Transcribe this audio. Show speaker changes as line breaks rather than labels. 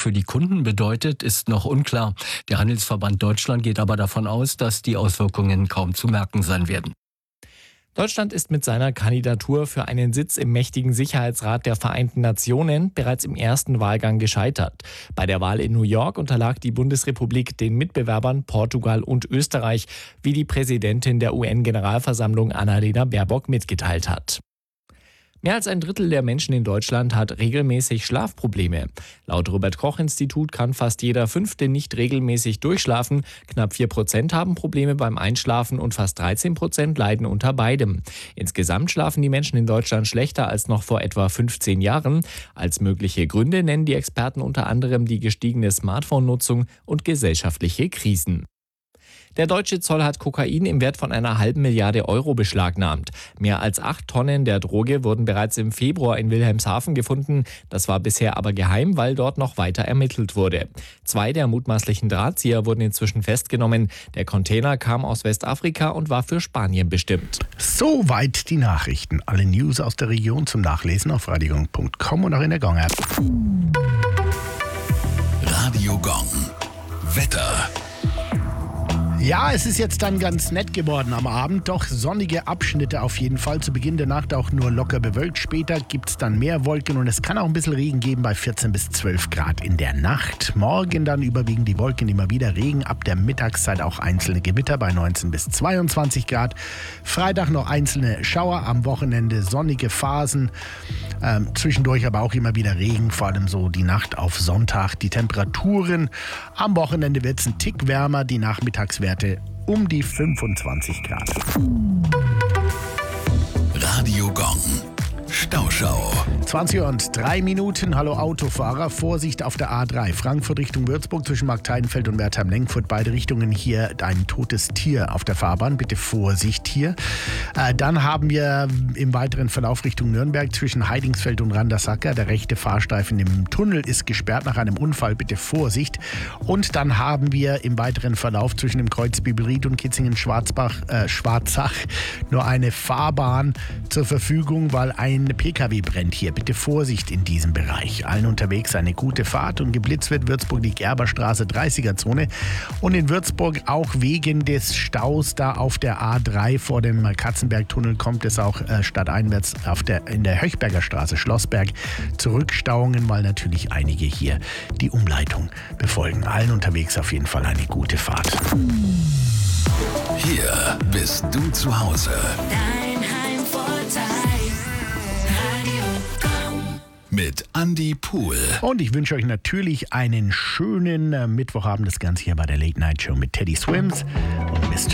für die Kunden bedeutet, ist noch unklar. Der Handelsverband Deutschland geht aber davon aus, dass die Auswirkungen kaum zu merken sein werden.
Deutschland ist mit seiner Kandidatur für einen Sitz im mächtigen Sicherheitsrat der Vereinten Nationen bereits im ersten Wahlgang gescheitert. Bei der Wahl in New York unterlag die Bundesrepublik den Mitbewerbern Portugal und Österreich, wie die Präsidentin der UN-Generalversammlung Annalena Baerbock mitgeteilt hat. Mehr als ein Drittel der Menschen in Deutschland hat regelmäßig Schlafprobleme. Laut Robert-Koch-Institut kann fast jeder Fünfte nicht regelmäßig durchschlafen. Knapp 4% haben Probleme beim Einschlafen und fast 13% leiden unter beidem. Insgesamt schlafen die Menschen in Deutschland schlechter als noch vor etwa 15 Jahren. Als mögliche Gründe nennen die Experten unter anderem die gestiegene Smartphone-Nutzung und gesellschaftliche Krisen. Der deutsche Zoll hat Kokain im Wert von einer halben Milliarde Euro beschlagnahmt. Mehr als 8 Tonnen der Droge wurden bereits im Februar in Wilhelmshaven gefunden. Das war bisher aber geheim, weil dort noch weiter ermittelt wurde. 2 der mutmaßlichen Drahtzieher wurden inzwischen festgenommen. Der Container kam aus Westafrika und war für Spanien bestimmt.
Soweit die Nachrichten. Alle News aus der Region zum Nachlesen auf radiogong.com und auch in der Gong-App.
Radio Gong. Wetter.
Ja, es ist jetzt dann ganz nett geworden am Abend, doch sonnige Abschnitte auf jeden Fall. Zu Beginn der Nacht auch nur locker bewölkt. Später gibt es dann mehr Wolken und es kann auch ein bisschen Regen geben bei 14 bis 12 Grad in der Nacht. Morgen dann überwiegend die Wolken, immer wieder Regen. Ab der Mittagszeit auch einzelne Gewitter bei 19 bis 22 Grad. Freitag noch einzelne Schauer, am Wochenende sonnige Phasen. Zwischendurch aber auch immer wieder Regen, vor allem so die Nacht auf Sonntag. Die Temperaturen am Wochenende wird es ein Tick wärmer, die Nachmittagswerte um die 25 Grad.
Radio Gong. Stauschau.
20:03. Hallo Autofahrer, Vorsicht auf der A3. Frankfurt Richtung Würzburg zwischen Marktheidenfeld und Wertheim-Lengfurt. Beide Richtungen hier ein totes Tier auf der Fahrbahn. Bitte Vorsicht hier. Dann haben wir im weiteren Verlauf Richtung Nürnberg zwischen Heidingsfeld und Randersacker. Der rechte Fahrstreifen im Tunnel ist gesperrt nach einem Unfall. Bitte Vorsicht. Und dann haben wir im weiteren Verlauf zwischen dem Kreuz Biberried und Kitzingen-Schwarzach nur eine Fahrbahn zur Verfügung, weil ein PKW brennt hier. Bitte Vorsicht in diesem Bereich. Allen unterwegs eine gute Fahrt und geblitzt wird Würzburg die Gerberstraße 30er-Zone und in Würzburg auch wegen des Staus da auf der A3 vor dem Katzenberg-Tunnel kommt es auch stadteinwärts in der Höchberger Straße Schlossberg zu Rückstauungen, weil natürlich einige hier die Umleitung befolgen. Allen unterwegs auf jeden Fall eine gute Fahrt.
Hier bist du zu Hause.
Dein Heimvorteil.
Mit Andy Pool.
Und ich wünsche euch natürlich einen schönen Mittwochabend. Das Ganze hier bei der Late Night Show mit Teddy Swims und Mr.